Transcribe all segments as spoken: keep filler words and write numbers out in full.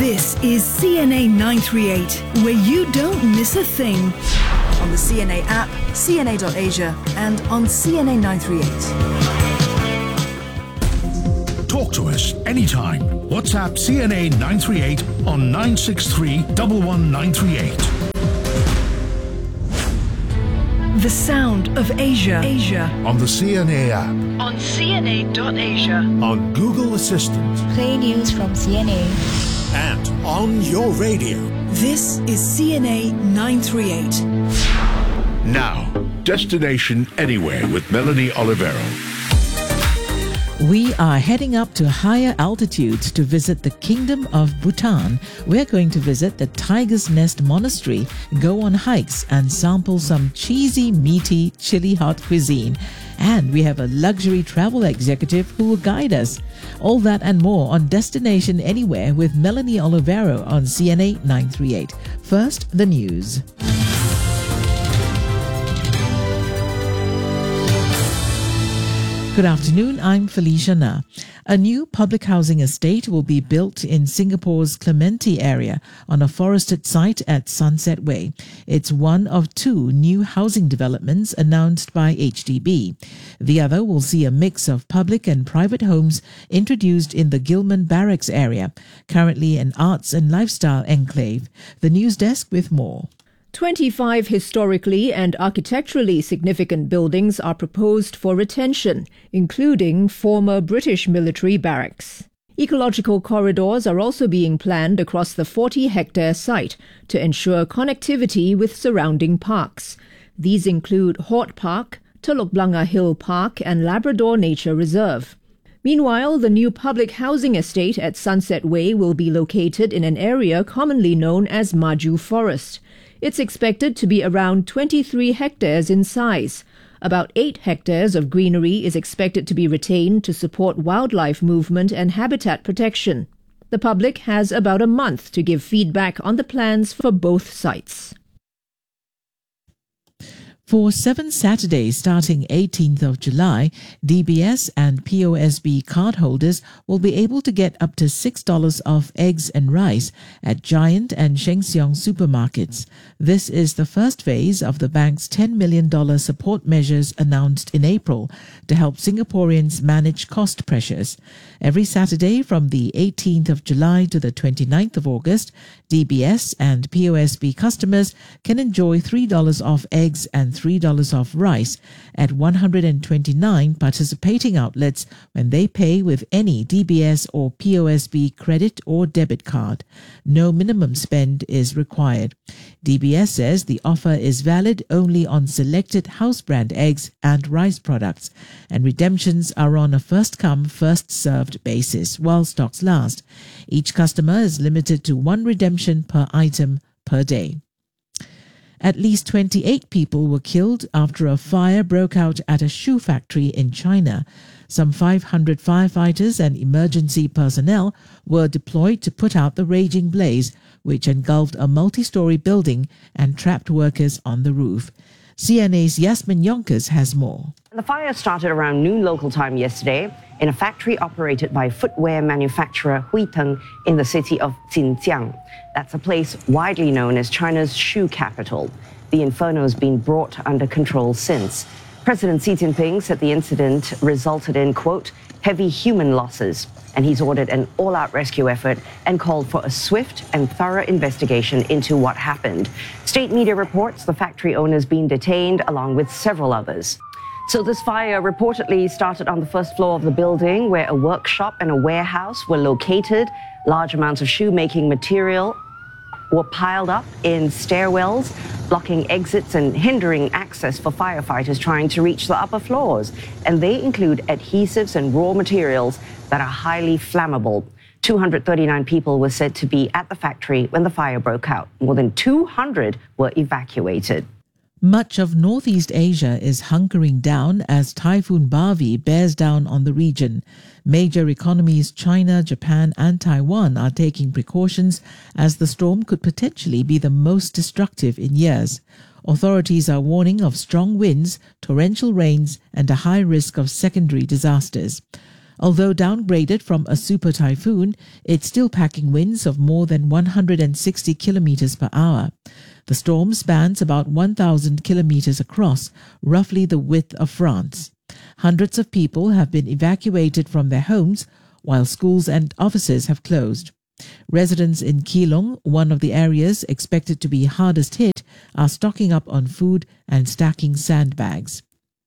This is C N A nine thirty-eight, where you don't miss a thing. On the C N A app, C N A dot Asia, and on C N A nine thirty-eight. Talk to us anytime. WhatsApp C N A nine thirty-eight on nine six three, one one nine three eight. The sound of Asia. Asia. On the C N A app. On C N A dot Asia. On Google Assistant. Play news from C N A. And on your radio. This is C N A nine thirty-eight. Now, Destination Anywhere with Melanie Olivero. We are heading up to higher altitudes to visit the Kingdom of Bhutan. We're going to visit the Tiger's Nest Monastery, go on hikes and sample some cheesy, meaty, chili hot cuisine. And we have a luxury travel executive who will guide us. All that and more on Destination Anywhere with Melanie Olivero on C N A nine thirty-eight. First, the news. Good afternoon, I'm Felicia Na. A new public housing estate will be built in Singapore's Clementi area on a forested site at Sunset Way. It's one of two new housing developments announced by H D B. The other will see a mix of public and private homes introduced in the Gillman Barracks area, currently an arts and lifestyle enclave. The news desk with more. twenty-five historically and architecturally significant buildings are proposed for retention, including former British military barracks. Ecological corridors are also being planned across the forty-hectare site to ensure connectivity with surrounding parks. These include Hort Park, Telok Blangah Hill Park and Labrador Nature Reserve. Meanwhile, the new public housing estate at Sunset Way will be located in an area commonly known as Maju Forest. It's expected to be around twenty-three hectares in size. About eight hectares of greenery is expected to be retained to support wildlife movement and habitat protection. The public has about a month to give feedback on the plans for both sites. For seven Saturdays starting eighteenth of July, D B S and P O S B cardholders will be able to get up to six dollars off eggs and rice at Giant and Sheng Siong supermarkets. This is the first phase of the bank's ten million dollars support measures announced in April to help Singaporeans manage cost pressures. Every Saturday from the eighteenth of July to the twenty-ninth of August, D B S and P O S B customers can enjoy three dollars off eggs and three dollars off rice at one hundred twenty-nine participating outlets when they pay with any D B S or P O S B credit or debit card. No minimum spend is required. D B S says the offer is valid only on selected house brand eggs and rice products, and redemptions are on a first-come, first-served basis while stocks last. Each customer is limited to one redemption per item per day. At least twenty-eight people were killed after a fire broke out at a shoe factory in China. Some five hundred firefighters and emergency personnel were deployed to put out the raging blaze, which engulfed a multi-story building and trapped workers on the roof. C N A's Yasmin Yonkers has more. The fire started around noon local time yesterday in a factory operated by footwear manufacturer Huiteng in the city of Xinjiang. That's a place widely known as China's shoe capital. The inferno has been brought under control since. President Xi Jinping said the incident resulted in, quote, heavy human losses, and he's ordered an all-out rescue effort and called for a swift and thorough investigation into what happened. State media reports the factory owner's been detained along with several others. So this fire reportedly started on the first floor of the building where a workshop and a warehouse were located. Large amounts of shoemaking material were piled up in stairwells, blocking exits and hindering access for firefighters trying to reach the upper floors. And they include adhesives and raw materials that are highly flammable. two hundred thirty-nine people were said to be at the factory when the fire broke out. More than two hundred were evacuated. Much of Northeast Asia is hunkering down as Typhoon Bavi bears down on the region. Major economies China, Japan and Taiwan are taking precautions as the storm could potentially be the most destructive in years. Authorities are warning of strong winds, torrential rains and a high risk of secondary disasters. Although downgraded from a super typhoon, it's still packing winds of more than one hundred sixty kilometers per hour. The storm spans about one thousand kilometers across, roughly the width of France. Hundreds of people have been evacuated from their homes, while schools and offices have closed. Residents in Keelung, one of the areas expected to be hardest hit, are stocking up on food and stacking sandbags.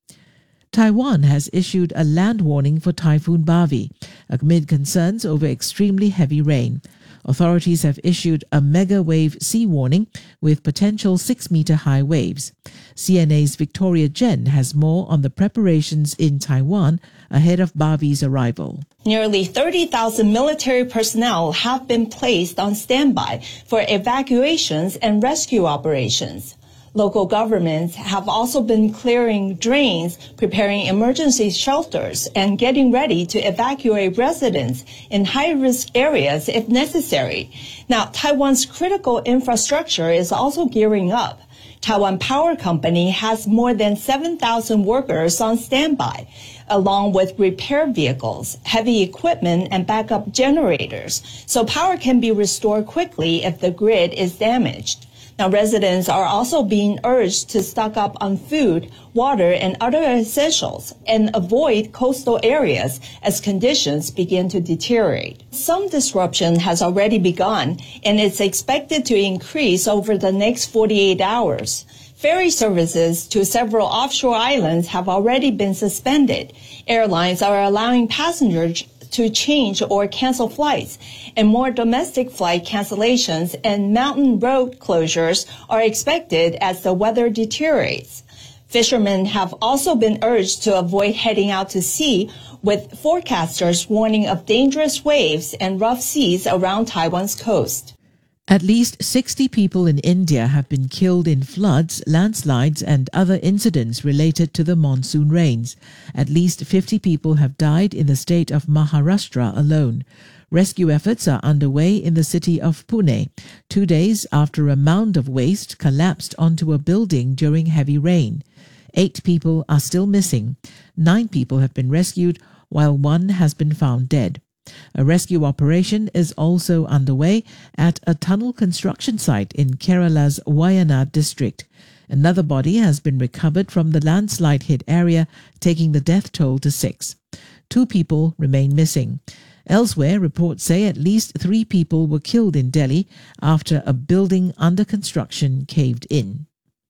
Taiwan has issued a land warning for Typhoon Bavi, amid concerns over extremely heavy rain. Authorities have issued a mega wave sea warning with potential six-meter high waves. C N A's Victoria Jen has more on the preparations in Taiwan ahead of Bavi's arrival. Nearly thirty thousand military personnel have been placed on standby for evacuations and rescue operations. Local governments have also been clearing drains, preparing emergency shelters, and getting ready to evacuate residents in high-risk areas if necessary. Now, Taiwan's critical infrastructure is also gearing up. Taiwan Power Company has more than seven thousand workers on standby, along with repair vehicles, heavy equipment, and backup generators, so power can be restored quickly if the grid is damaged. Now, residents are also being urged to stock up on food, water, and other essentials and avoid coastal areas as conditions begin to deteriorate. Some disruption has already begun, and it's expected to increase over the next forty-eight hours. Ferry services to several offshore islands have already been suspended. Airlines are allowing passengers to change or cancel flights, and more domestic flight cancellations and mountain road closures are expected as the weather deteriorates. Fishermen have also been urged to avoid heading out to sea, with forecasters warning of dangerous waves and rough seas around Taiwan's coast. At least sixty people in India have been killed in floods, landslides and other incidents related to the monsoon rains. At least fifty people have died in the state of Maharashtra alone. Rescue efforts are underway in the city of Pune, two days after a mound of waste collapsed onto a building during heavy rain. Eight people are still missing. Nine people have been rescued, while one has been found dead. A rescue operation is also underway at a tunnel construction site in Kerala's Wayanad district. Another body has been recovered from the landslide-hit area, taking the death toll to six. Two people remain missing. Elsewhere, reports say at least three people were killed in Delhi after a building under construction caved in.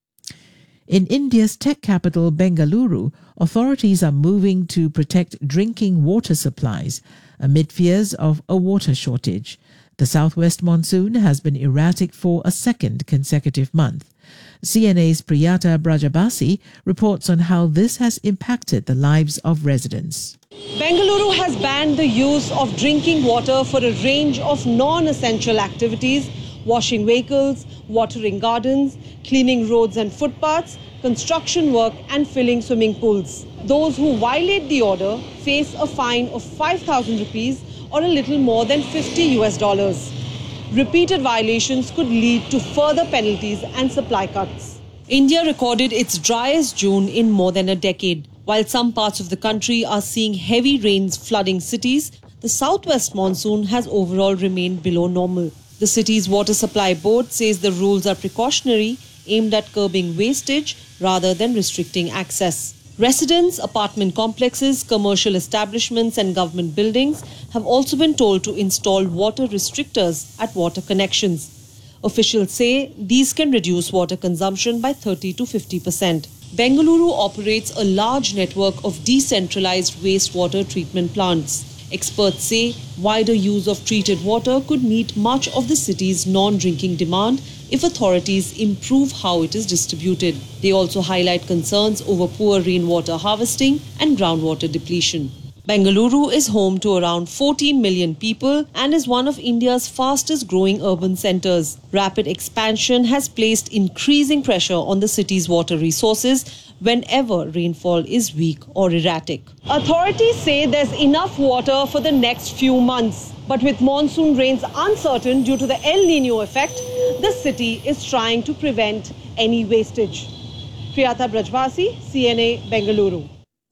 In India's tech capital Bengaluru, authorities are moving to protect drinking water supplies amid fears of a water shortage. The southwest monsoon has been erratic for a second consecutive month. C N A's Priyata Brajabasi reports on how this has impacted the lives of residents. Bengaluru has banned the use of drinking water for a range of non-essential activities: washing vehicles, watering gardens, cleaning roads and footpaths, construction work and filling swimming pools. Those who violate the order face a fine of five thousand rupees or a little more than fifty US dollars. Repeated violations could lead to further penalties and supply cuts. India recorded its driest June in more than a decade. While some parts of the country are seeing heavy rains flooding cities, the southwest monsoon has overall remained below normal. The city's water supply board says the rules are precautionary, aimed at curbing wastage rather than restricting access. Residents, apartment complexes, commercial establishments and government buildings have also been told to install water restrictors at water connections. Officials say these can reduce water consumption by thirty to fifty percent. Bengaluru operates a large network of decentralized wastewater treatment plants. Experts say wider use of treated water could meet much of the city's non-drinking demand if authorities improve how it is distributed. They also highlight concerns over poor rainwater harvesting and groundwater depletion. Bengaluru is home to around fourteen million people and is one of India's fastest growing urban centres. Rapid expansion has placed increasing pressure on the city's water resources whenever rainfall is weak or erratic. Authorities say there's enough water for the next few months. But with monsoon rains uncertain due to the El Niño effect, the city is trying to prevent any wastage. Priyata Brajbasi, C N A, Bengaluru.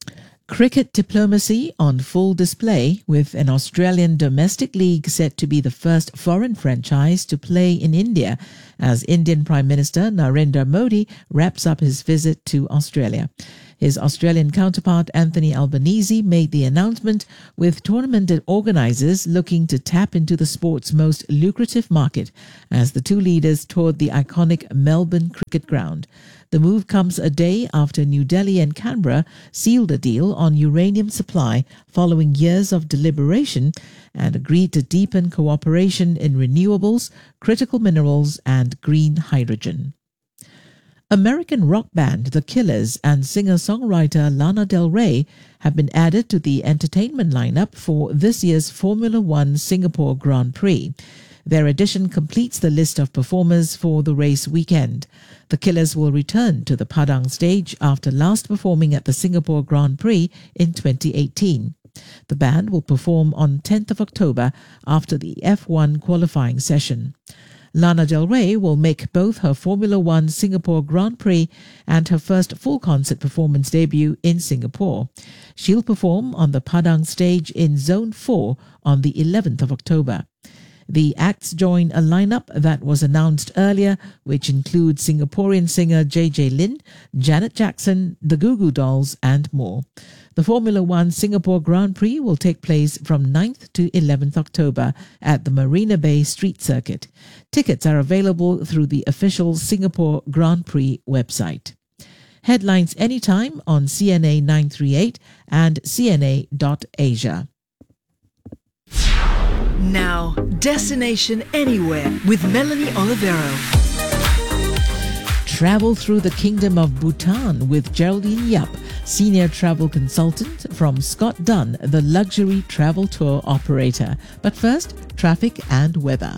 Cricket diplomacy on full display, with an Australian domestic league set to be the first foreign franchise to play in India as Indian Prime Minister Narendra Modi wraps up his visit to Australia. His Australian counterpart Anthony Albanese made the announcement, with tournament organisers looking to tap into the sport's most lucrative market as the two leaders toured the iconic Melbourne Cricket Ground. The move comes a day after New Delhi and Canberra sealed a deal on uranium supply following years of deliberation and agreed to deepen cooperation in renewables, critical minerals and green hydrogen. American rock band The Killers and singer-songwriter Lana Del Rey have been added to the entertainment lineup for this year's Formula One Singapore Grand Prix. Their addition completes the list of performers for the race weekend. The Killers will return to the Padang stage after last performing at the Singapore Grand Prix in twenty eighteen. The band will perform on tenth of October after the F one qualifying session. Lana Del Rey will make both her Formula One Singapore Grand Prix and her first full concert performance debut in Singapore. She'll perform on the Padang stage in Zone four on the eleventh of October. The acts join a lineup that was announced earlier, which includes Singaporean singer J J Lin, Janet Jackson, the Goo Goo Dolls and more. The Formula One Singapore Grand Prix will take place from ninth to eleventh October at the Marina Bay Street Circuit. Tickets are available through the official Singapore Grand Prix website. Headlines anytime on C N A nine three eight and C N A dot asia. Now, Destination Anywhere with Melanie Olivero. Travel through the Kingdom of Bhutan with Geraldine Yap, Senior Travel Consultant from Scott Dunn, the luxury travel tour operator. But first, traffic and weather.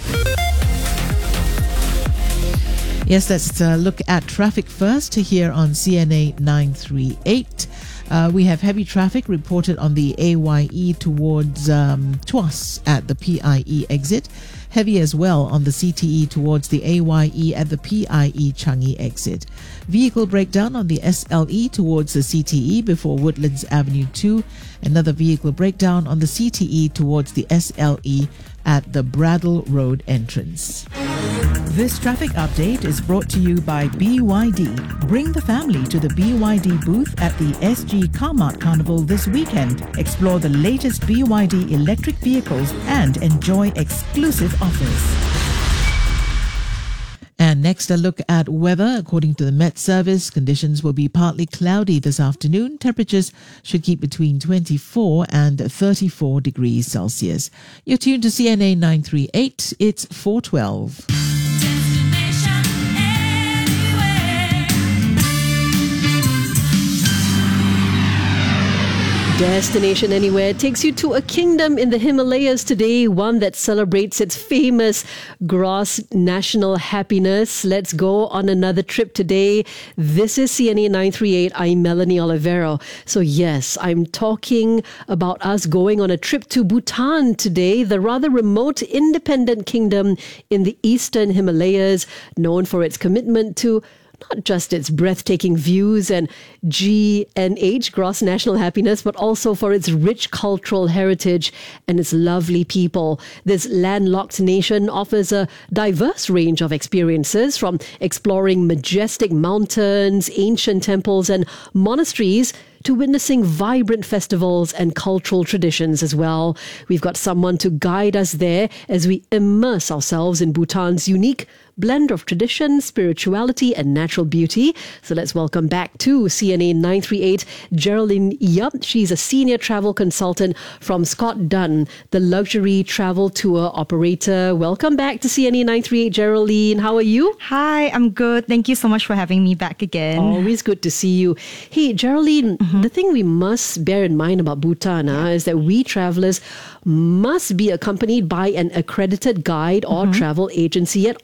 Yes, let's uh, look at traffic first here on C N A nine three eight. Uh, we have heavy traffic reported on the A Y E towards um, Tuas at the P I E exit. Heavy as well on the C T E towards the A Y E at the P I E Changi exit. Vehicle breakdown on the S L E towards the C T E before Woodlands Avenue two. Another vehicle breakdown on the C T E towards the S L E at the Bradle Road entrance. This traffic update is brought to you by B Y D. Bring the family to the B Y D booth at the S G Carmart Carnival this weekend. Explore the latest B Y D electric vehicles and enjoy exclusive offers. And next, a look at weather. According to the Met Service, conditions will be partly cloudy this afternoon. Temperatures should keep between twenty-four and thirty-four degrees Celsius. You're tuned to C N A nine three eight. It's four twelve. Destination Anywhere takes you to a kingdom in the Himalayas today, one that celebrates its famous gross national happiness. Let's go on another trip today. This is C N A nine three eight. I'm Melanie Olivero. So yes, I'm talking about us going on a trip to Bhutan today, the rather remote independent kingdom in the eastern Himalayas, known for its commitment to not just its breathtaking views and G N H, gross national happiness, but also for its rich cultural heritage and its lovely people. This landlocked nation offers a diverse range of experiences, from exploring majestic mountains, ancient temples and monasteries, to witnessing vibrant festivals and cultural traditions as well. We've got someone to guide us there as we immerse ourselves in Bhutan's unique blend of tradition, spirituality and natural beauty. So let's welcome back to C N A nine three eight Geraldine Yap. She's a senior travel consultant from Scott Dunn, the luxury travel tour operator. Welcome back to C N A nine three eight, Geraldine. How are you? Hi, I'm good. Thank you so much for having me back again. Always good to see you. Hey, Geraldine, mm-hmm. the thing we must bear in mind about Bhutan uh, is that we travelers must be accompanied by an accredited guide or mm-hmm. travel agency at all times.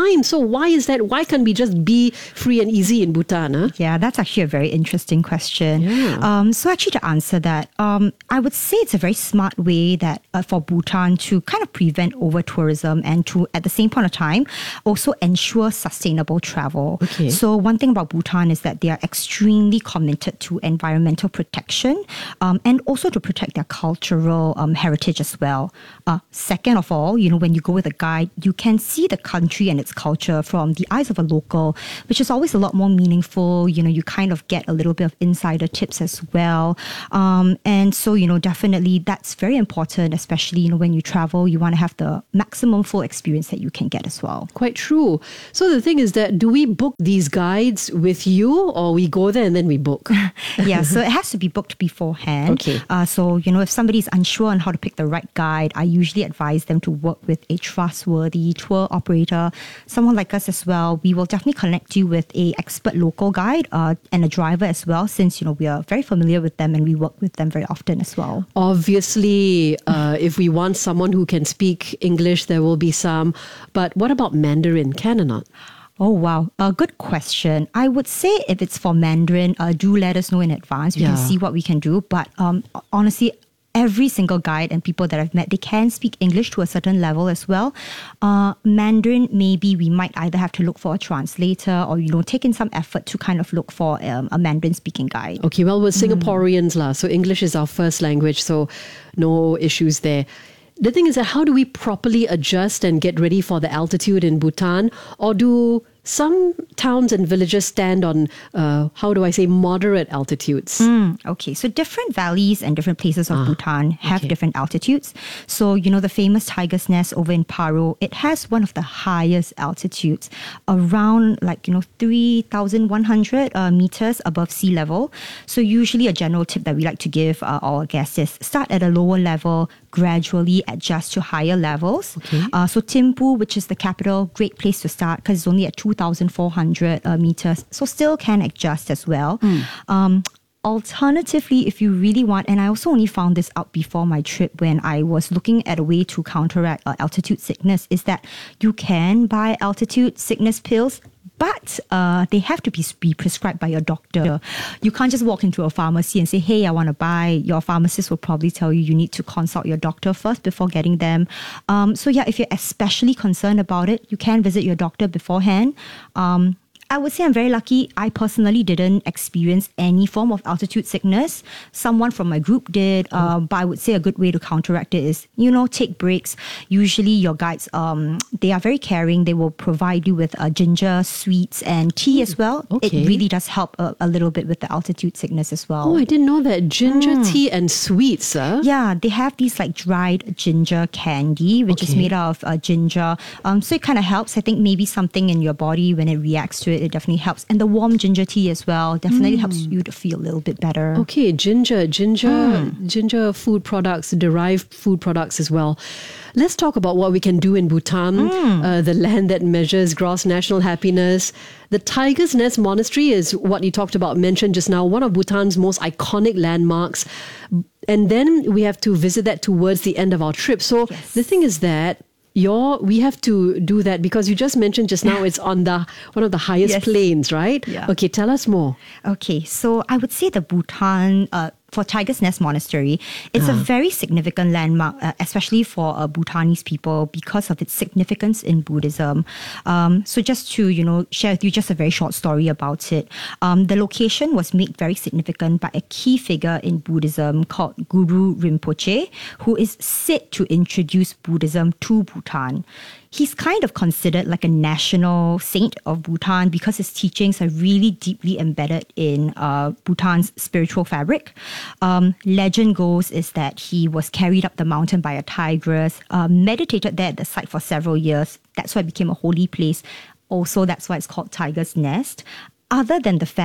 time. So why is that? Why can't we just be free and easy in Bhutan? Huh? Yeah, that's actually a very interesting question. Yeah. Um, so actually to answer that, um, I would say it's a very smart way that uh, for Bhutan to kind of prevent over-tourism and to, at the same point of time, also ensure sustainable travel. Okay. So one thing about Bhutan is that they are extremely committed to environmental protection um, and also to protect their cultural um, heritage as well. Uh, second of all, you know, when you go with a guide, you can see the country and its culture from the eyes of a local, which is always a lot more meaningful. You know, you kind of get a little bit of insider tips as well. Um, and so, you know, definitely that's very important, especially, you know, when you travel, you want to have the maximum full experience that you can get as well. Quite true. So the thing is that, do we book these guides with you, or we go there and then we book? Yeah, so it has to be booked beforehand. Okay. Uh, so, you know, if somebody's unsure on how to pick the right guide, I usually advise them to work with a trustworthy tour operator, someone like us as well. We will definitely connect you with a expert local guide uh, and a driver as well, since, you know, we are very familiar with them and we work with them very often as well. Obviously, uh, if we want someone who can speak English, there will be some. But what about Mandarin? Can or not? Oh, wow. A good question. I would say if it's for Mandarin, uh, do let us know in advance. We Yeah. can see what we can do. But um, honestly, every single guide and people that I've met, they can speak English to a certain level as well. Uh, Mandarin, maybe we might either have to look for a translator or, you know, take in some effort to kind of look for um, a Mandarin speaking guide. Okay, well, we're Singaporeans, lah, so English is our first language, so no issues there. The thing is that how do we properly adjust and get ready for the altitude in Bhutan? Or do some towns and villages stand on, uh, how do I say, moderate altitudes? Mm, okay, so different valleys and different places of Ah, Bhutan have okay. different altitudes. So, you know, the famous Tiger's Nest over in Paro, it has one of the highest altitudes, around like, you know, three thousand one hundred uh, meters above sea level. So usually a general tip that we like to give uh, our guests is start at a lower level, gradually adjust to higher levels. Okay. Uh, so Thimphu, which is the capital, great place to start because it's only at two thousand four hundred uh, meters. So still can adjust as well. Mm. Um, Alternatively, if you really want, and I also only found this out before my trip when I was looking at a way to counteract uh, altitude sickness, is that you can buy altitude sickness pills, but uh, they have to be, be prescribed by your doctor. You can't just walk into a pharmacy and say, hey, I want to buy. Your pharmacist will probably tell you you need to consult your doctor first before getting them. Um, so yeah, if you're especially concerned about it, you can visit your doctor beforehand. Um, I would say I'm very lucky. I personally didn't experience any form of altitude sickness. Someone from my group did, uh, but I would say a good way to counteract it is, you know, take breaks. Usually your guides, um, they are very caring. They will provide you with uh, ginger, sweets, and tea as well. Okay. It really does help a, a little bit with the altitude sickness as well. Oh, I didn't know that. Ginger tea and sweets, huh? Yeah, they have these like dried ginger candy, which is Okay. made out of uh, ginger. Um, so it kind of helps. I think maybe something in your body, when it reacts to it, it definitely helps. And the warm ginger tea as well definitely helps you to feel a little bit better. Okay, ginger, ginger, ginger food products, derived food products as well. Let's talk about what we can do in Bhutan, uh, the land that measures gross national happiness. The Tiger's Nest Monastery is what you talked about, mentioned just now, one of Bhutan's most iconic landmarks. And then we have to visit that towards the end of our trip. So Yes. the thing is that Your, we have to do that because you just mentioned just now it's on the one of the highest Yes. plains, right? Yeah. Okay, tell us more. Okay, so I would say the Bhutan, uh, for Tiger's Nest Monastery, it's a very significant landmark, uh, especially for uh, Bhutanese people because of its significance in Buddhism. Um, so just to, you know, share with you just a very short story about it. Um, the location was made very significant by a key figure in Buddhism called Guru Rinpoche, who is said to introduce Buddhism to Bhutan. He's kind of considered like a national saint of Bhutan because his teachings are really deeply embedded in uh, Bhutan's spiritual fabric. Um, legend goes is that he was carried up the mountain by a tigress, uh, meditated there at the site for several years. That's why it became a holy place. Also, that's why it's called Tiger's Nest. Other than the fact that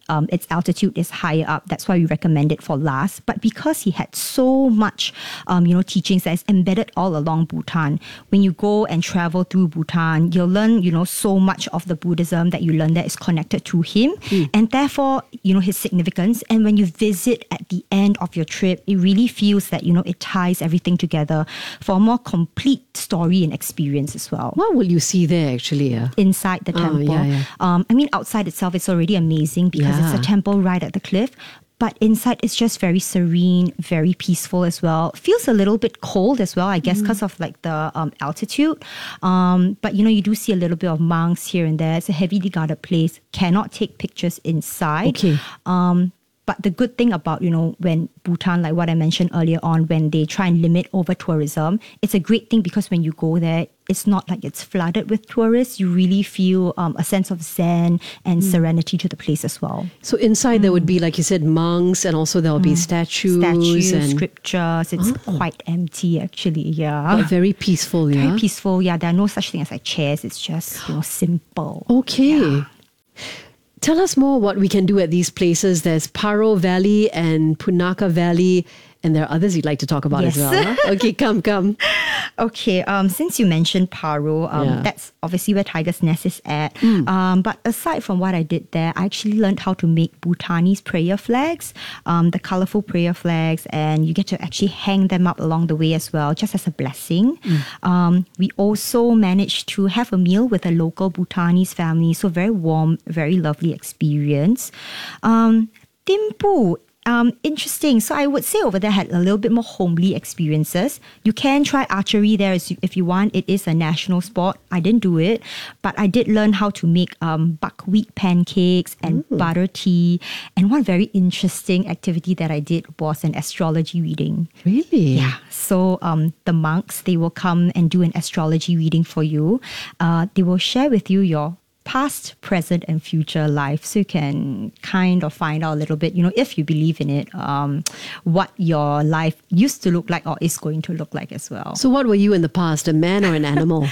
um, its altitude is higher up. That's why we recommend it for last. But because he had so much, um, you know, teachings that is embedded all along Bhutan, when you go and travel through Bhutan, you'll learn, you know, so much of the Buddhism that you learn that is connected to him, mm. and therefore, you know, his significance. And when you visit at the end of your trip, it really feels that, you know, it ties everything together for a more complete story and experience as well. What will you see there actually? Uh? Inside the temple. Oh, yeah, yeah. Um, I mean, outside itself, it's already amazing because yeah. it's a temple right at the cliff. But inside, it's just very serene, very peaceful as well. Feels a little bit cold as well, I guess, because mm. of like the um, altitude. Um, but, you know, you do see a little bit of monks here and there. It's a heavily guarded place. Cannot take pictures inside. Okay. Um, But the good thing about, you know, when Bhutan, like what I mentioned earlier on, when they try and limit over tourism, it's a great thing because when you go there, it's not like it's flooded with tourists. You really feel um, a sense of zen and mm. serenity to the place as well. So inside mm. there would be, like you said, monks, and also there will be mm. statues. Statues, and scriptures. It's oh. quite empty actually, yeah. But very peaceful, yeah? Very peaceful, yeah. There are no such thing as like chairs. It's just, you know, simple. Okay. Yeah. Tell us more what we can do at these places. There's Paro Valley and Punakha Valley, and there are others you'd like to talk about yes. as well. Huh? Okay, come, come. Okay, um, since you mentioned Paro, um, Yeah. that's obviously where Tiger's Nest is at. Mm. Um, but aside from what I did there, I actually learned how to make Bhutanese prayer flags, um, the colorful prayer flags, and you get to actually hang them up along the way as well, just as a blessing. Mm. Um, we also managed to have a meal with a local Bhutanese family, so very warm, very lovely experience. Um, Thimphu. Um, interesting. So I would say over there had a little bit more homely experiences. You can try archery there if you want. It is a national sport. I didn't do it, but I did learn how to make um, buckwheat pancakes and Ooh. butter tea. And one very interesting activity that I did was an astrology reading. Really? Yeah. So um, the monks, they will come and do an astrology reading for you. Uh, they will share with you your past, present, and future life, so you can kind of find out a little bit, you know, if you believe in it, um, what your life used to look like or is going to look like as well. So what were you in the past, a man or an animal?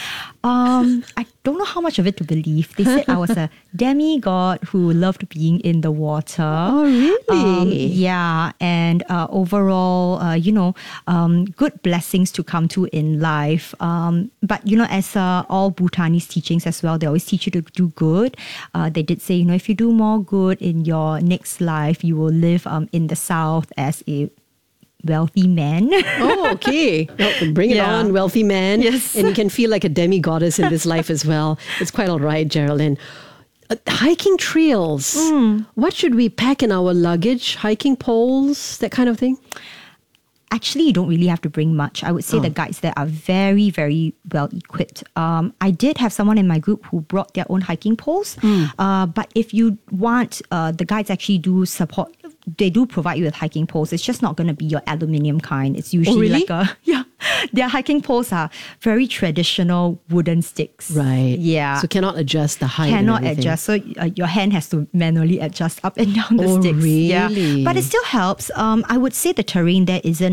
um, I don't know how much of it to believe. They said I was a demigod who loved being in the water. Oh, really? Um, yeah, and uh, overall, uh, you know, um, good blessings to come to in life. Um, but, you know, as uh, all Bhutanese teachings as well, they always teach you to do good. Uh, they did say, you know, if you do more good in your next life, you will live um, in the south as a wealthy man. Oh, okay. Well, bring it Yeah. on, wealthy man. Yes. And you can feel like a demigoddess in this life as well. It's quite all right, Geraldine. Uh, hiking trails. Mm. What should we pack in our luggage? Hiking poles, that kind of thing? Actually, you don't really have to bring much. I would say Oh. the guides there are very, very well equipped. Um, I did have someone in my group who brought their own hiking poles. Mm. Uh, but if you want, uh, the guides actually do support. They do provide you with hiking poles. It's just not going to be your aluminium kind. It's usually really? like a yeah. Their hiking poles are very traditional wooden sticks. Right. Yeah. So cannot adjust the height. and Cannot everything. adjust. So uh, your hand has to manually adjust up and down the Oh, sticks. Yeah. really? But it still helps. Um, I would say the terrain there isn't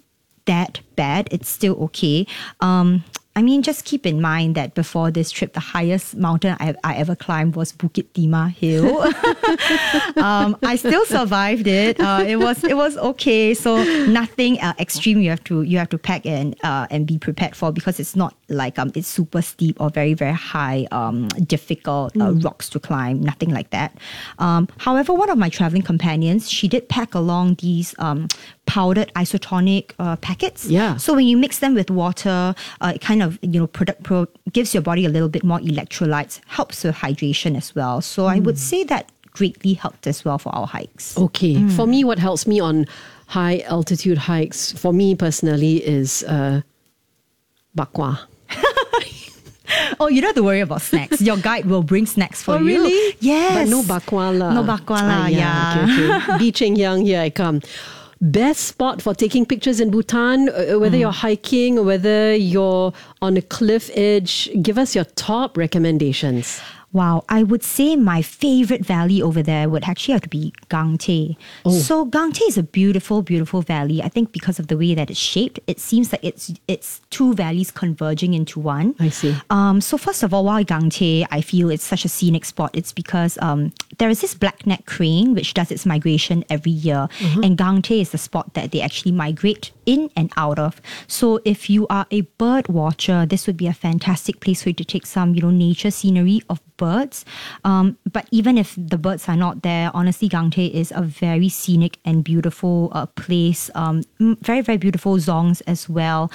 that bad. It's still okay. Um, I mean, just keep in mind that before this trip, the highest mountain I, I ever climbed was Bukit Timah Hill. um, I still survived it. Uh, it was it was okay. So nothing uh, extreme you have to you have to pack and uh, and be prepared for, because it's not like um it's super steep or very very high um difficult uh, Mm. rocks to climb. Nothing like that. Um, however, one of my traveling companions, she did pack along these um powdered isotonic uh, packets. Yeah. So when you mix them with water, uh, it kind of, you know, product pro- gives your body a little bit more electrolytes, helps with hydration as well. So I would say that greatly helped as well for our hikes. Okay. For me, what helps me on high altitude hikes, for me personally, is uh, bakwa. Oh, you don't have to worry about snacks. Your guide will bring snacks for Oh, you. really? Yes. But no bakwa lah. No bakwa lah, Ah, yeah. Okay, okay. Be Cheng Yang, here I come. Best spot for taking pictures in Bhutan, uh, whether you're hiking or whether you're on a cliff edge, give us your top recommendations. Wow, I would say my favorite valley over there would actually have to be Gang Tae. Oh. So Gang Tae is a beautiful, beautiful valley. I think because of the way that it's shaped, it seems like it's it's two valleys converging into one. I see. Um, so first of all, why Gang Tae? I feel it's such a scenic spot. It's because um, there is this black-necked crane which does its migration every year, Uh-huh. and Gang Tae is the spot that they actually migrate in and out of. So if you are a bird watcher, this would be a fantastic place for you to take some, you know, nature scenery of birds. Um, but even if the birds are not there, honestly, Gang Tae is a very scenic and beautiful uh, place. Um, m- very, very beautiful zongs as well.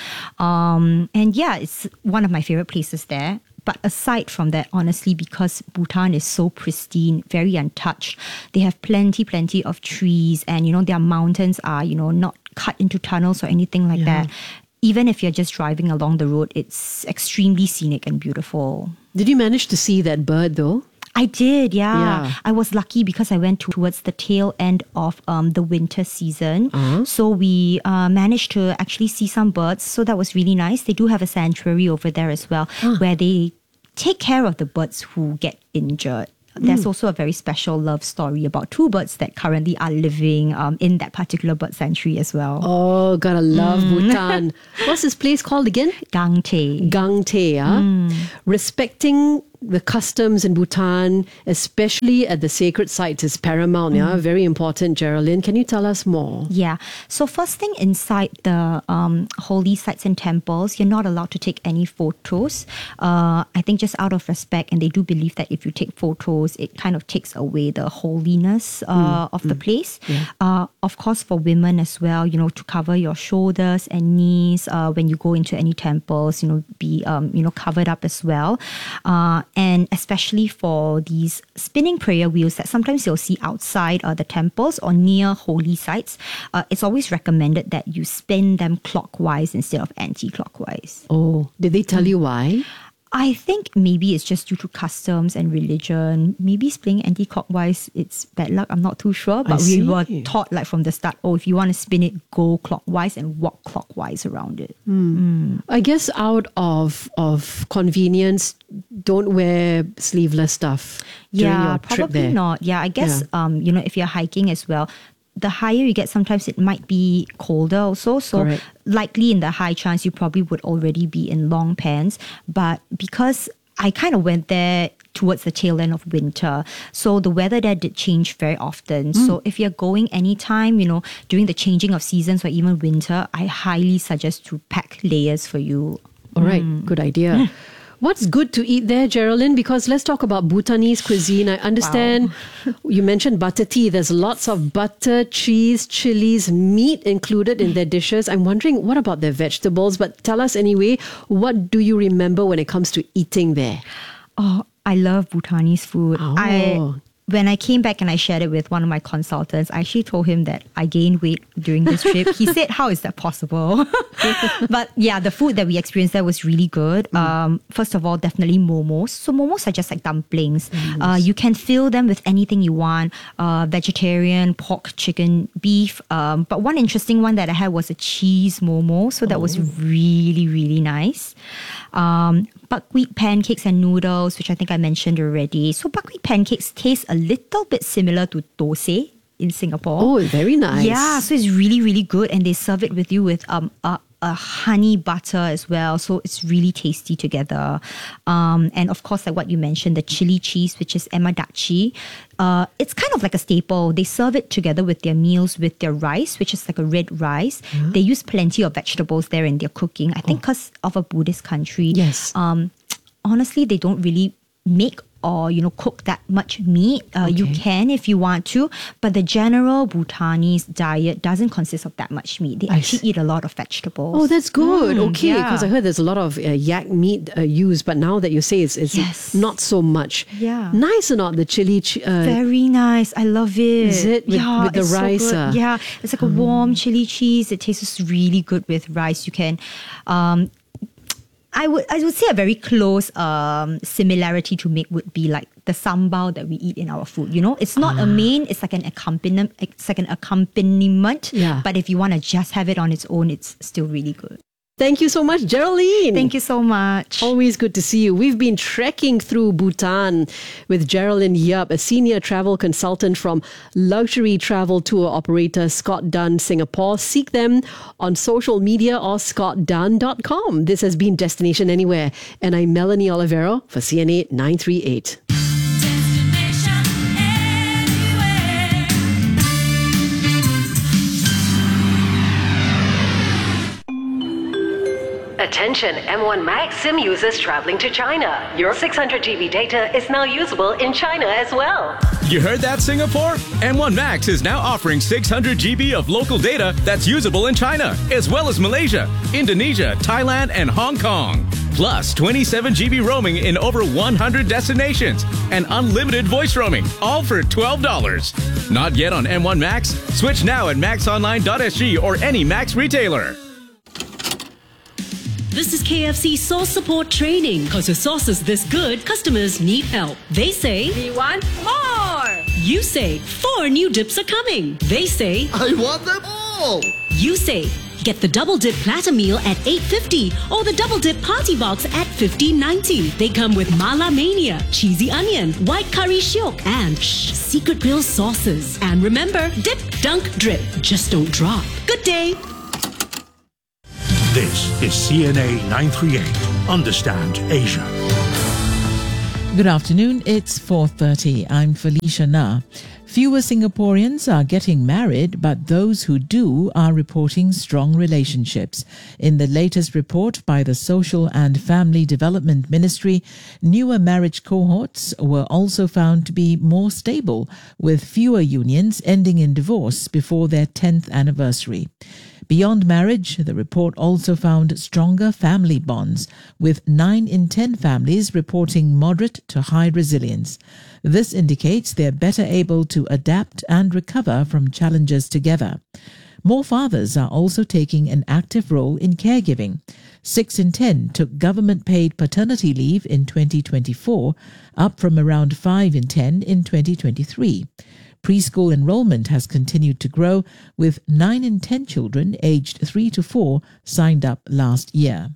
Um, and yeah, it's one of my favorite places there. But aside from that, honestly, because Bhutan is so pristine, very untouched, they have plenty, plenty of trees, and, you know, their mountains are, you know, not cut into tunnels or anything like Yeah. that. Even if you're just driving along the road, it's extremely scenic and beautiful. Did you manage to see that bird though? I did, yeah. Yeah. I was lucky because I went towards the tail end of um, the winter season. So we uh, managed to actually see some birds. So that was really nice. They do have a sanctuary over there as well, where they take care of the birds who get injured. There's also a very special love story about two birds that currently are living um, in that particular bird sanctuary as well. Oh, gotta love Bhutan. What's this place called again? Gang Tae. Gang Tae, ah? Respecting the customs in Bhutan, especially at the sacred sites, is paramount. Yeah, very important. Geraldine, can you tell us more? Yeah. So first thing, inside the um, holy sites and temples, you're not allowed to take any photos. Uh, I think just out of respect, and they do believe that if you take photos, it kind of takes away the holiness uh, of the place. Uh, of course, for women as well, you know, to cover your shoulders and knees uh, when you go into any temples, you know, be um, you know covered up as well. Uh, And especially for these spinning prayer wheels that sometimes you'll see outside uh, the temples or near holy sites, uh, it's always recommended that you spin them clockwise instead of anti-clockwise. Oh, did they tell you why? I think maybe it's just due to customs and religion. Maybe spinning anti-clockwise, it's bad luck. I'm not too sure. But I we were see. taught like from the start, oh, if you want to spin it, go clockwise and walk clockwise around it. I guess out of of convenience, don't wear sleeveless stuff during Yeah, your trip probably there. not. Yeah, I guess, Yeah. um, you know, if you're hiking as well, the higher you get, sometimes it might be colder also. So Correct. likely in the high chance, you probably would already be in long pants. But because I kind of went there towards the tail end of winter, so the weather there did change very often. So if you're going anytime, you know, during the changing of seasons or even winter, I highly suggest to pack layers for you. All right, good idea. What's good to eat there, Geraldine? Because let's talk about Bhutanese cuisine. I understand you mentioned butter tea. There's lots of butter, cheese, chilies, meat included in their dishes. I'm wondering, what about their vegetables? But tell us anyway, what do you remember when it comes to eating there? Oh, I love Bhutanese food. Oh. I when I came back and I shared it with one of my consultants, I actually told him that I gained weight during this trip. He said, how is that possible? But yeah, the food that we experienced there was really good. Mm. Um, first of all, definitely momos. So momos are just like dumplings. Uh, you can fill them with anything you want. Uh, vegetarian, pork, chicken, beef. Um, but one interesting one that I had was a cheese momo. So that Oh. was really, really nice. Um, buckwheat pancakes and noodles, which I think I mentioned already. So buckwheat pancakes taste a little bit similar to dosai in Singapore. Oh, very nice. Yeah, so it's really, really good. And they serve it with you with um a, a honey butter as well. So it's really tasty together. Um, and of course, like what you mentioned, the chili cheese, which is emadachi. Uh, it's kind of like a staple. They serve it together with their meals, with their rice, which is like a red rice. They use plenty of vegetables there in their cooking. I think because of a Buddhist country. Yes. Um, honestly, they don't really make or, you know, cook that much meat. Uh, You Okay. can if you want to, but the general Bhutanese diet doesn't consist of that much meat. They I actually see. eat a lot of vegetables. Oh, that's good. Mm, okay, yeah. because I heard there's a lot of uh, yak meat uh, used, but now that you say it's, it's Yes. not so much. Yeah. Nice or not, the chili... Ch- uh, Very nice. I love it. Is it? With- yeah, with the it's so rice, good. ah? Yeah, it's like a warm chili cheese. It tastes really good with rice. You can... Um, I would I would say a very close um, similarity to make would be like the sambal that we eat in our food. You know, it's not a main; it's like an accompaniment. It's like an accompaniment. Yeah. But if you want to just have it on its own, it's still really good. Thank you so much, Geraldine. Thank you so much. Always good to see you. We've been trekking through Bhutan with Geraldine Yap, a senior travel consultant from luxury travel tour operator Scott Dunn Singapore. Seek them on social media or scott dunn dot com. This has been Destination Anywhere, and I'm Melanie Olivero for C N A nine three eight. Destination Attention M one Max SIM users traveling to China. Your six hundred G B data is now usable in China as well. You heard that, Singapore? M one Max is now offering six hundred G B of local data that's usable in China, as well as Malaysia, Indonesia, Thailand, and Hong Kong. Plus twenty-seven G B roaming in over one hundred destinations and unlimited voice roaming, all for twelve dollars. Not yet on M one Max? Switch now at max online dot s g or any Max retailer. This is K F C sauce support training. Because with sauces this good, customers need help. They say, we want more. You say, four new dips are coming. They say, I want them all. You say, get the double dip platter meal at eight fifty or the double dip party box at fifteen ninety. They come with Mala Mania, cheesy onion, white curry shiok, and shh, secret grill sauces. And remember, dip, dunk, drip. Just don't drop. Good day. This is C N A nine thirty-eight. Understand Asia. Good afternoon. It's four thirty. I'm Felicia Na. Fewer Singaporeans are getting married, but those who do are reporting strong relationships. In the latest report by the Social and Family Development Ministry, newer marriage cohorts were also found to be more stable, with fewer unions ending in divorce before their tenth anniversary. Beyond marriage, the report also found stronger family bonds, with nine in ten families reporting moderate to high resilience. This indicates they're better able to adapt and recover from challenges together. More fathers are also taking an active role in caregiving. Six in ten took government-paid paternity leave in twenty twenty-four, up from around five in ten in twenty twenty-three. Preschool enrollment has continued to grow, with nine in ten children aged three to four signed up last year.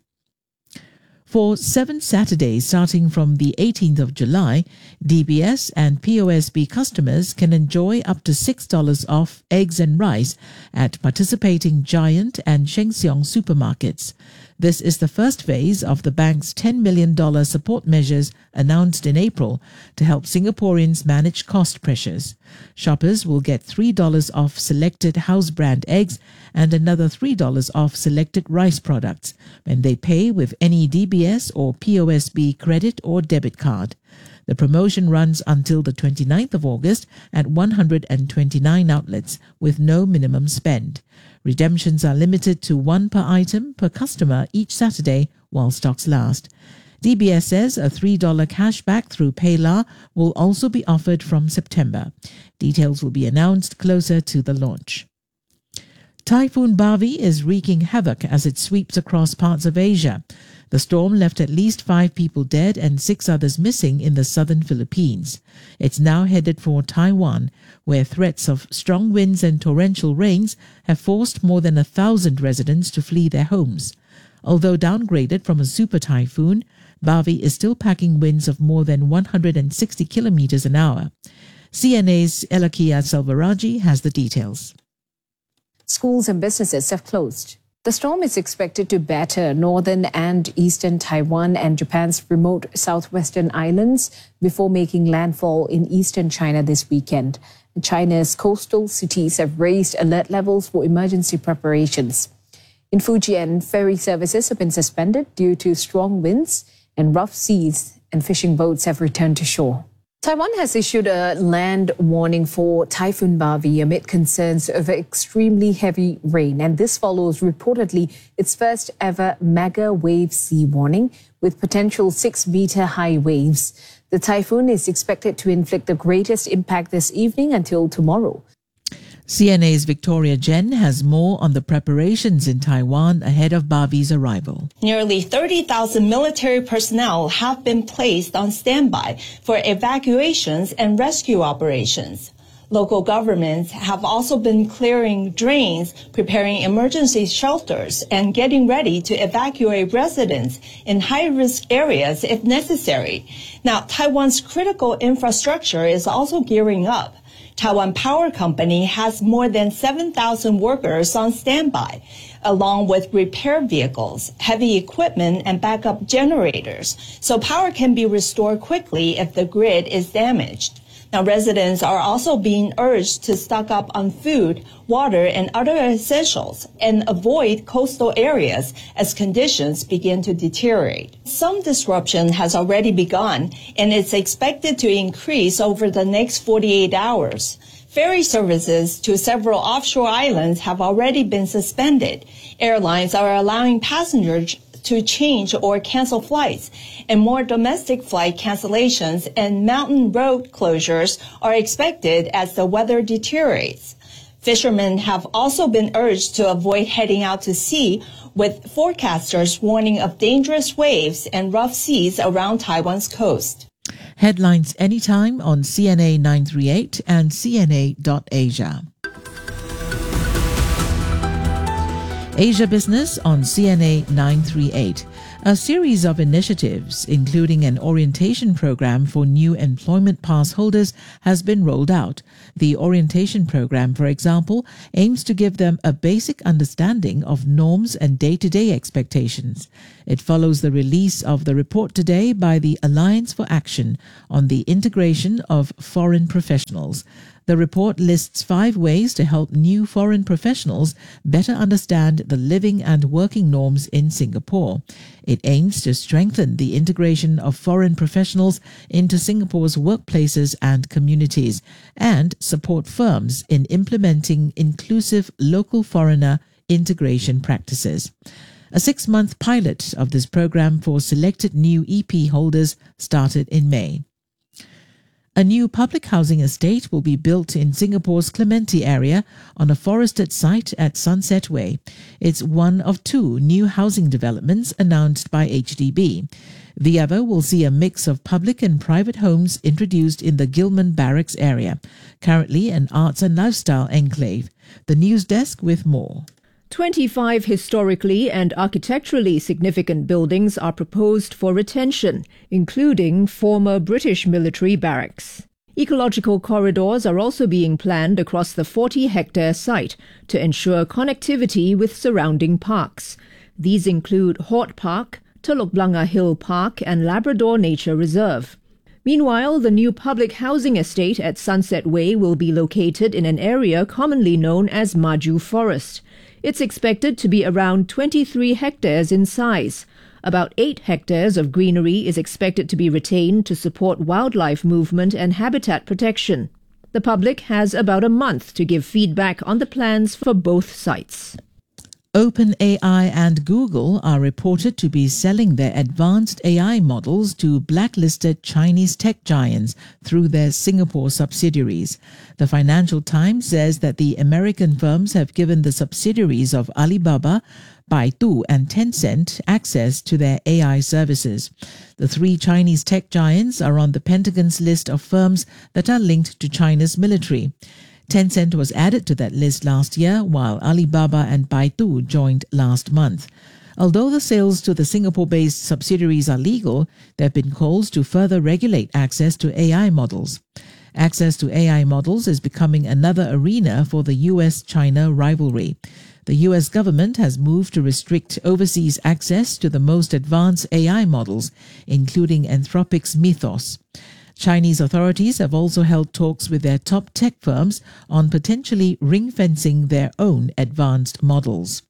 For seven Saturdays starting from the eighteenth of July, D B S and P O S B customers can enjoy up to six dollars off eggs and rice at participating Giant and Sheng Siong supermarkets. This is the first phase of the bank's ten million dollars support measures announced in April to help Singaporeans manage cost pressures. Shoppers will get three dollars off selected house brand eggs and another three dollars off selected rice products when they pay with any D B S or P O S B credit or debit card. The promotion runs until the twenty-ninth of August at one hundred twenty-nine outlets with no minimum spend. Redemptions are limited to one per item per customer each Saturday while stocks last. D B S says a three dollars cashback through PayLah will also be offered from September. Details will be announced closer to the launch. Typhoon Bavi is wreaking havoc as it sweeps across parts of Asia. The storm left at least five people dead and six others missing in the southern Philippines. It's now headed for Taiwan, where threats of strong winds and torrential rains have forced more than a thousand residents to flee their homes. Although downgraded from a super typhoon, Bavi is still packing winds of more than one hundred sixty kilometers an hour. C N A's Elakia Selvaraj has the details. Schools and businesses have closed. The storm is expected to batter northern and eastern Taiwan and Japan's remote southwestern islands before making landfall in eastern China this weekend. China's coastal cities have raised alert levels for emergency preparations. In Fujian, ferry services have been suspended due to strong winds and rough seas, and fishing boats have returned to shore. Taiwan has issued a land warning for Typhoon Bavi amid concerns of extremely heavy rain, and this follows reportedly its first ever mega wave sea warning with potential six meter high waves. The typhoon is expected to inflict the greatest impact this evening until tomorrow. C N A's Victoria Jen has more on the preparations in Taiwan ahead of Bavi's arrival. Nearly thirty thousand military personnel have been placed on standby for evacuations and rescue operations. Local governments have also been clearing drains, preparing emergency shelters, and getting ready to evacuate residents in high-risk areas if necessary. Now, Taiwan's critical infrastructure is also gearing up. Taiwan Power Company has more than seven thousand workers on standby, along with repair vehicles, heavy equipment, and backup generators, so power can be restored quickly if the grid is damaged. Now, residents are also being urged to stock up on food, water, and other essentials and avoid coastal areas as conditions begin to deteriorate. Some disruption has already begun, and it's expected to increase over the next forty-eight hours. Ferry services to several offshore islands have already been suspended. Airlines are allowing passengers to change or cancel flights, and more domestic flight cancellations and mountain road closures are expected as the weather deteriorates. Fishermen have also been urged to avoid heading out to sea, with forecasters warning of dangerous waves and rough seas around Taiwan's coast. Headlines anytime on C N A nine thirty-eight and C N A dot Asia. Asia Business on C N A nine thirty-eight. A series of initiatives, including an orientation program for new employment pass holders, has been rolled out. The orientation program, for example, aims to give them a basic understanding of norms and day-to-day expectations. It follows the release of the report today by the Alliance for Action on the integration of foreign professionals. The report lists five ways to help new foreign professionals better understand the living and working norms in Singapore. It aims to strengthen the integration of foreign professionals into Singapore's workplaces and communities and support firms in implementing inclusive local foreigner integration practices. A six-month pilot of this program for selected new E P holders started in May. A new public housing estate will be built in Singapore's Clementi area on a forested site at Sunset Way. It's one of two new housing developments announced by H D B. The other will see a mix of public and private homes introduced in the Gillman Barracks area, currently an arts and lifestyle enclave. The news desk with more. twenty-five historically and architecturally significant buildings are proposed for retention, including former British military barracks. Ecological corridors are also being planned across the forty-hectare site to ensure connectivity with surrounding parks. These include Hort Park, Telok Blangah Hill Park and Labrador Nature Reserve. Meanwhile, the new public housing estate at Sunset Way will be located in an area commonly known as Maju Forest. It's expected to be around twenty-three hectares in size. About eight hectares of greenery is expected to be retained to support wildlife movement and habitat protection. The public has about a month to give feedback on the plans for both sites. OpenAI and Google are reported to be selling their advanced A I models to blacklisted Chinese tech giants through their Singapore subsidiaries. The Financial Times says that the American firms have given the subsidiaries of Alibaba, Baidu and Tencent access to their A I services. The three Chinese tech giants are on the Pentagon's list of firms that are linked to China's military. Tencent was added to that list last year, while Alibaba and Baidu joined last month. Although the sales to the Singapore-based subsidiaries are legal, there have been calls to further regulate access to A I models. Access to A I models is becoming another arena for the U S China rivalry. The U S government has moved to restrict overseas access to the most advanced A I models, including Anthropic's Mythos. Chinese authorities have also held talks with their top tech firms on potentially ring-fencing their own advanced models.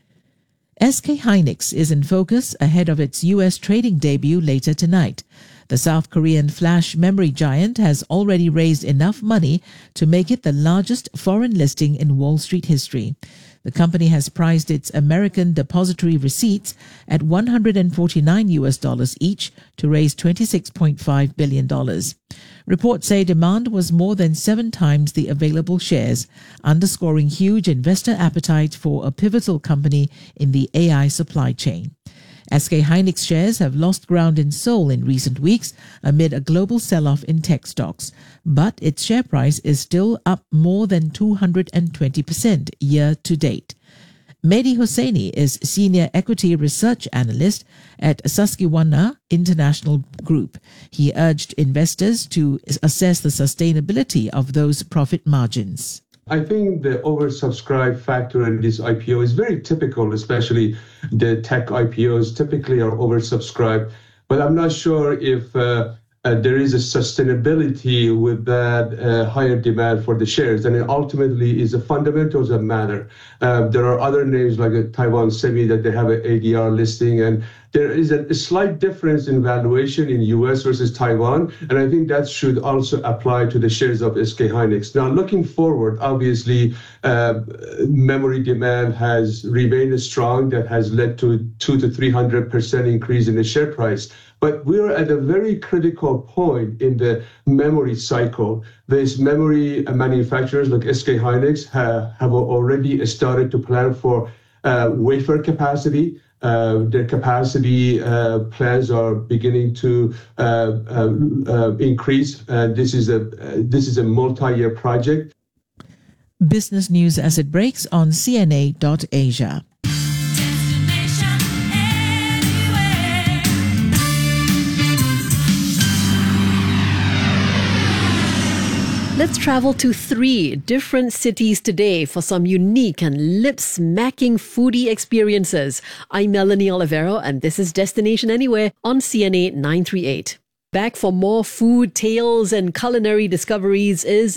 S K Hynix is in focus ahead of its U S trading debut later tonight. The South Korean flash memory giant has already raised enough money to make it the largest foreign listing in Wall Street history. The company has priced its American depository receipts at one hundred forty-nine U S dollars each to raise twenty-six point five billion dollars. Reports say demand was more than seven times the available shares, underscoring huge investor appetite for a pivotal company in the A I supply chain. S K Hynix shares have lost ground in Seoul in recent weeks amid a global sell-off in tech stocks, but its share price is still up more than two hundred twenty percent year to date. Mehdi Hosseini is Senior Equity Research Analyst at Susquehanna International Group. He urged investors to assess the sustainability of those profit margins. I think the oversubscribed factor in this I P O is very typical, especially the tech I P Os typically are oversubscribed. But I'm not sure if uh, uh, there is a sustainability with that uh, higher demand for the shares. And it ultimately is the fundamentals that matter. Uh, there are other names like a Taiwan Semi that they have an A D R listing, and there is a, a slight difference in valuation in U S versus Taiwan, and I think that should also apply to the shares of S K Hynix. Now, looking forward, obviously, uh, memory demand has remained strong. That has led to two to three hundred percent increase in the share price. But we're at a very critical point in the memory cycle. These memory manufacturers like S K Hynix have, have already started to plan for uh, wafer capacity. Uh, their capacity uh, plans are beginning to uh, uh, uh, increase. Uh, this is a uh, this is a multi-year project. Business news as it breaks on C N A dot Asia. Let's travel to three different cities today for some unique and lip-smacking foodie experiences. I'm Melanie Olivero, and this is Destination Anywhere on C N A nine thirty-eight. Back for more food tales and culinary discoveries is